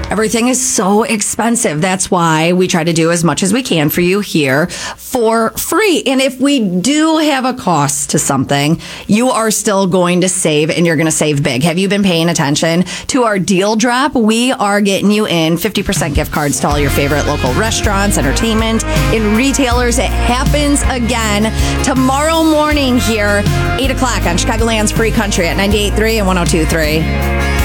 Everything is so expensive. That's why we try to do as much as we can for you here for free. And if we do have a cost to something, you are still going to save, and you're going to save big. Have you been paying attention to our deal drop? We are getting you in 50% gift cards to all your favorite local restaurants, entertainment, and retailers. It happens again tomorrow morning here, 8 o'clock on Chicagoland's Free Country at 98.3 and 102.3.